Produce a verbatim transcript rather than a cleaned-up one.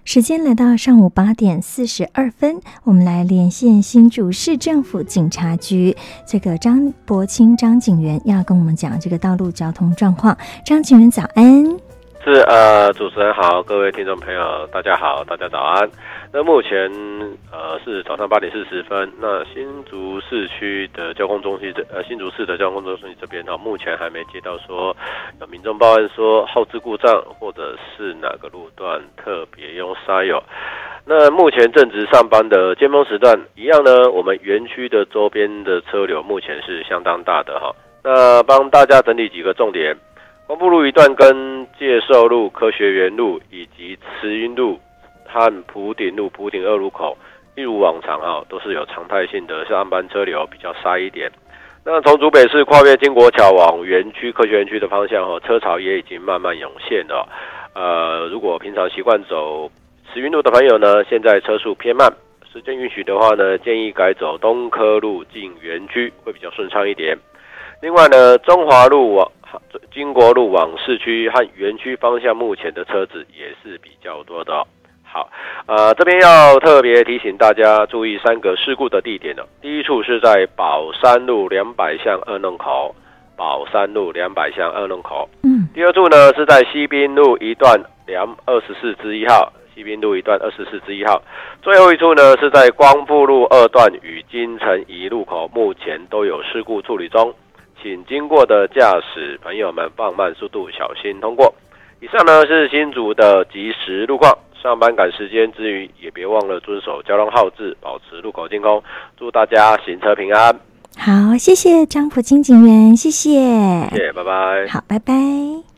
时间来到上午八点四十二分，我们来连线新竹市政府警察局，这个张柏清张警员要跟我们讲这个道路交通状况。张警员早安。 是呃，主持人好，各位听众朋友大家好，大家早安。那目前呃是早上八点四十分，那新竹市区的交通中心这呃新竹市的交通中心这边哈，目前还没接到说有民众报案说后置故障，或者是哪个路段特别用塞油。那目前正值上班的尖峰时段，一样呢，我们园区的周边的车流目前是相当大的哈。那帮大家整理几个重点。光复路一段跟介寿路、科学园路以及慈云路和埔顶路、埔顶二路口，一如往常哈，都是有常态性的上班车流比较塞一点。那从竹北市跨越经国桥往园区、科学园区的方向哈，车潮也已经慢慢涌现了。呃，如果平常习惯走慈云路的朋友呢，现在车速偏慢，时间允许的话呢，建议改走东科路进园区会比较顺畅一点。另外呢，中华路往经国路往市区和园区方向，目前的车子也是比较多的哦。好，呃，这边要特别提醒大家注意三个事故的地点了。第一处是在宝山路两百巷二弄口，宝山路两百巷二弄口。嗯。第二处呢是在西滨路一段两二十四之一号，西滨路一段二十四之一号。最后一处呢是在光复路二段与金城一路口，目前都有事故处理中。请经过的驾驶朋友们放慢速度，小心通过。以上呢是新竹的即时路况，上班赶时间之余，也别忘了遵守交通号志，保持路口净空。祝大家行车平安。 好，谢谢张柏清警员，谢谢， 谢谢，拜拜。 好，拜拜。